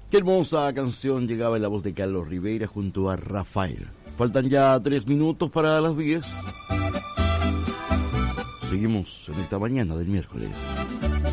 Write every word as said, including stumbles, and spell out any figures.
Qué hermosa canción llegaba en la voz de Carlos Rivera junto a Rafael. Faltan ya tres minutos para las diez. Seguimos en esta mañana del miércoles.